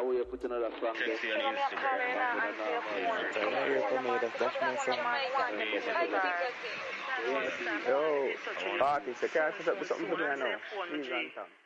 how you put another song there. Yo, party, so can I set up something for me now? Please, Anton.